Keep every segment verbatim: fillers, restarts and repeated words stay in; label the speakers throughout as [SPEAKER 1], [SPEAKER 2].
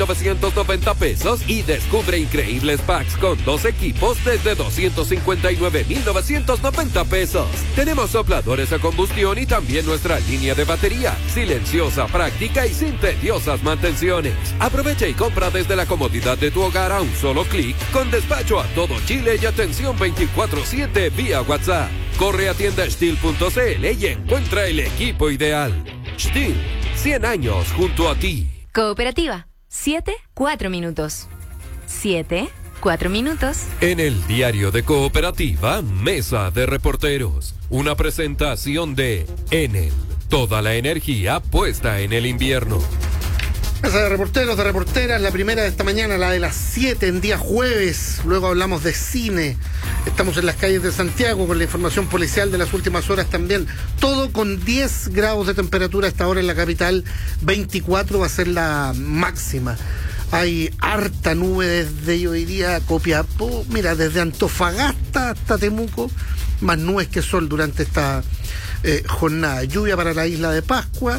[SPEAKER 1] novecientos noventa pesos y descubre increíbles packs con dos equipos desde doscientos cincuenta y nueve mil novecientos noventa pesos. Tenemos sopladores a combustión y también nuestra línea de batería, silenciosa, práctica y sin tediosas mantenciones. Aprovecha y compra desde la comodidad de tu hogar a un solo clic, con despacho a todo Chile y atención veinticuatro siete vía WhatsApp. Corre a tienda steel punto c l y encuentra el equipo ideal. Steel, cien años junto a ti.
[SPEAKER 2] Cooperativa. Siete, cuatro minutos. Siete, cuatro minutos.
[SPEAKER 1] En el diario de Cooperativa, Mesa de Reporteros. Una presentación de Enel. Toda la energía puesta en el invierno.
[SPEAKER 3] Mesa de reporteros, de reporteras, la primera de esta mañana, la de las siete en día jueves. Luego hablamos de cine. Estamos en las calles de Santiago con la información policial de las últimas horas también. Todo con diez grados de temperatura hasta ahora en la capital. veinticuatro va a ser la máxima. Hay harta nube desde, yo diría, Copiapó. Mira, desde Antofagasta hasta Temuco. Más nubes que sol durante esta eh, jornada. Lluvia para la isla de Pascua.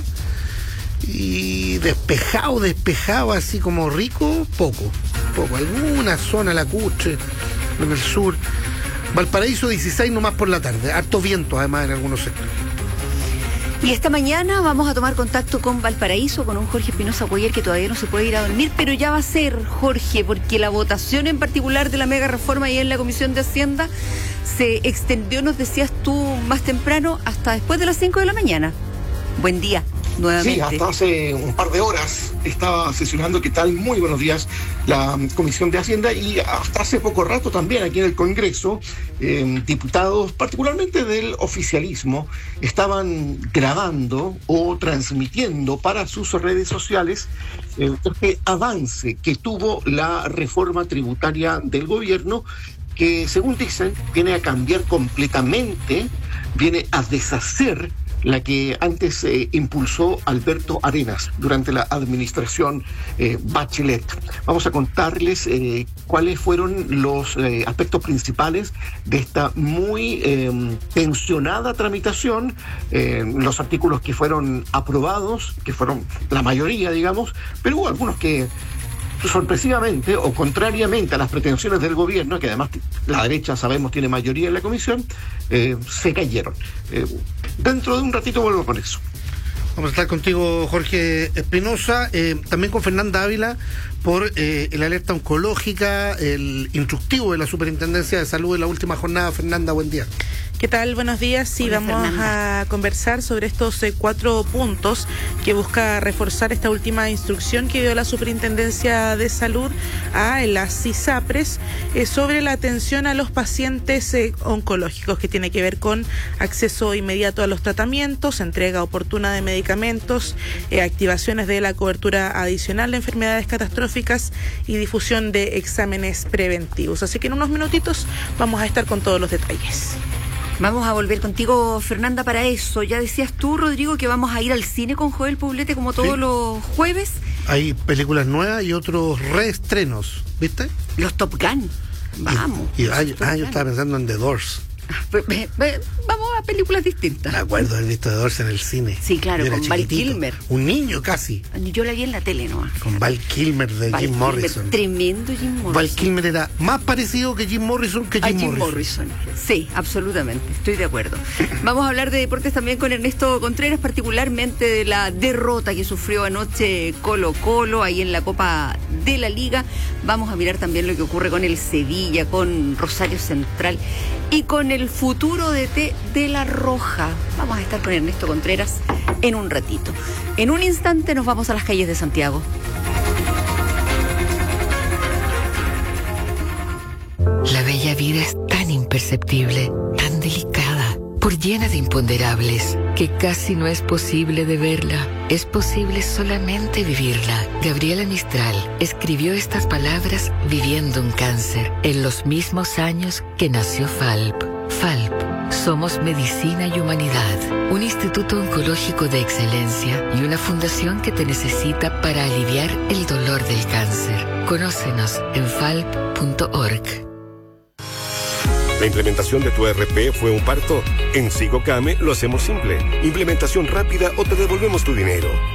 [SPEAKER 3] Y despejado, despejado, así como rico, poco, poco. Alguna zona lacustre en el sur. Valparaíso dieciséis nomás por la tarde. Harto viento además en algunos sectores.
[SPEAKER 4] Y esta mañana vamos a tomar contacto con Valparaíso, con un Jorge Espinosa Cuellar que todavía no se puede ir a dormir, pero ya va a ser, Jorge, porque la votación en particular de la mega reforma ahí en la Comisión de Hacienda se extendió, nos decías tú más temprano, hasta después de las cinco de la mañana. Buen día. Nuevamente.
[SPEAKER 5] Sí, hasta hace un par de horas estaba sesionando, ¿qué tal? Muy buenos días, la Comisión de Hacienda, y hasta hace poco rato también aquí en el Congreso, eh, diputados, particularmente del oficialismo, estaban grabando o transmitiendo para sus redes sociales eh, este avance que tuvo la reforma tributaria del gobierno, que según dicen viene a cambiar completamente, viene a deshacer la que antes eh, impulsó Alberto Arenas durante la administración eh, Bachelet. Vamos a contarles eh, cuáles fueron los eh, aspectos principales de esta muy eh, tensionada tramitación, eh, los artículos que fueron aprobados, que fueron la mayoría, digamos, pero hubo algunos que sorpresivamente o contrariamente a las pretensiones del gobierno, que además la derecha sabemos tiene mayoría en la comisión, eh, se cayeron. Eh, dentro de un ratito vuelvo con eso.
[SPEAKER 3] Vamos a estar contigo, Jorge Espinosa, eh, también con Fernanda Ávila por eh, la alerta oncológica, el instructivo de la Superintendencia de Salud en la última jornada. Fernanda, buen día.
[SPEAKER 6] ¿Qué tal? Buenos días. Sí,
[SPEAKER 4] Hola,
[SPEAKER 6] vamos
[SPEAKER 4] Fernanda.
[SPEAKER 6] a conversar sobre estos eh, cuatro puntos que busca reforzar esta última instrucción que dio la Superintendencia de Salud a las ISAPRES eh, sobre la atención a los pacientes eh, oncológicos, que tiene que ver con acceso inmediato a los tratamientos, entrega oportuna de medicamentos, eh, activaciones de la cobertura adicional de enfermedades catastróficas y difusión de exámenes preventivos. Así que en unos minutitos vamos a estar con todos los detalles.
[SPEAKER 4] Vamos a volver contigo, Fernanda, para eso. Ya decías tú, Rodrigo, que vamos a ir al cine con Joel Poblete como todos
[SPEAKER 3] Sí.
[SPEAKER 4] los jueves.
[SPEAKER 3] Hay películas nuevas y otros reestrenos, ¿viste?
[SPEAKER 4] Los Top Gun. Vamos.
[SPEAKER 3] Y, y ah,
[SPEAKER 4] los
[SPEAKER 3] yo,
[SPEAKER 4] Top
[SPEAKER 3] ah, yo
[SPEAKER 4] Gun.
[SPEAKER 3] estaba pensando en The Doors.
[SPEAKER 4] Ve- ve- ve- Vamos a películas distintas.
[SPEAKER 3] Me acuerdo de haber visto The Doors en el cine.
[SPEAKER 4] Sí, claro,
[SPEAKER 3] Yo era
[SPEAKER 4] con Val
[SPEAKER 3] chiquitito,
[SPEAKER 4] Kilmer.
[SPEAKER 3] Un niño casi.
[SPEAKER 4] Yo la vi en la tele nomás.
[SPEAKER 3] Con Val Kilmer de
[SPEAKER 4] Val
[SPEAKER 3] Jim
[SPEAKER 4] Kilmer,
[SPEAKER 3] Morrison.
[SPEAKER 4] Tremendo Jim Morrison.
[SPEAKER 3] Val Kilmer era más parecido que Jim Morrison que
[SPEAKER 4] A
[SPEAKER 3] Jim,
[SPEAKER 4] Jim
[SPEAKER 3] Morrison.
[SPEAKER 4] Morrison. Sí, absolutamente, estoy de acuerdo. Vamos a hablar de deportes también con Ernesto Contreras, particularmente de la derrota que sufrió anoche Colo Colo ahí en la Copa de la Liga. Vamos a mirar también lo que ocurre con el Sevilla, con Rosario Central y con el futuro D T de La Roja. Vamos a estar con Ernesto Contreras en un ratito. En un instante nos vamos a las calles de Santiago.
[SPEAKER 7] La bella vida es tan imperceptible, tan delicada, por llena de imponderables, que casi no es posible de verla. Es posible solamente vivirla. Gabriela Mistral escribió estas palabras viviendo un cáncer, en los mismos años que nació Falp. Falp. Somos Medicina y Humanidad, un instituto oncológico de excelencia y una fundación que te necesita para aliviar el dolor del cáncer. Conócenos en falp punto org.
[SPEAKER 8] ¿La implementación de tu E R P fue un parto? En Sigocame lo hacemos simple. Implementación rápida o te devolvemos tu dinero.